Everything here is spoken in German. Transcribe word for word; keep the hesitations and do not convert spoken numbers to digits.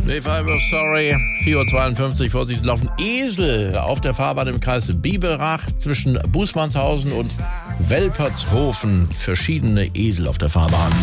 If I were sorry, vier Uhr zweiundfünfzig, Vorsicht, laufen Esel auf der Fahrbahn im Kreis Biberach zwischen Bußmannshausen und Welpertshofen. Verschiedene Esel auf der Fahrbahn.